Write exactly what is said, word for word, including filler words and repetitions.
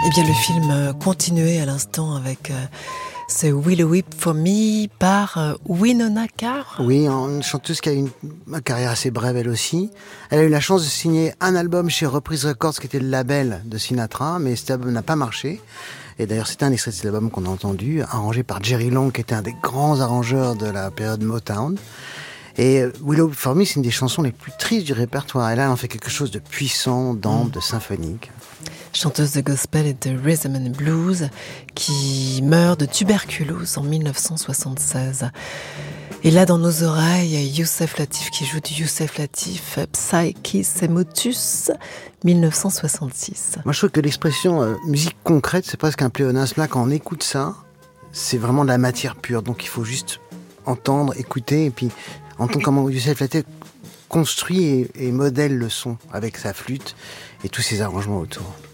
Eh bien, le film euh, continuait à l'instant avec euh, ce Will Whip for Me par euh, Wynonna Carr. Oui, une chanteuse qui a une, une carrière assez brève elle aussi. Elle a eu la chance de signer un album chez Reprise Records qui était le label de Sinatra, mais cet album n'a pas marché. Et d'ailleurs, c'était un extrait de cet album qu'on a entendu, arrangé par Jerry Long, qui était un des grands arrangeurs de la période Motown. Et Will Whip for Me, c'est une des chansons les plus tristes du répertoire. Et là, elle en fait quelque chose de puissant, d'ample, de symphonique. Chanteuse de gospel et de rhythm and blues, qui meurt de tuberculose en dix-neuf cent soixante-seize. Et là, dans nos oreilles, Youssef Latif qui joue du Youssef Latif, Psyche Semotus, dix-neuf cent soixante-six. Moi, je trouve que l'expression euh, musique concrète, c'est presque un pléonasme. Là, quand on écoute ça, c'est vraiment de la matière pure. Donc, il faut juste entendre, écouter, et puis entendre comment Youssef Latif construit et, et modèle le son avec sa flûte et tous ses arrangements autour.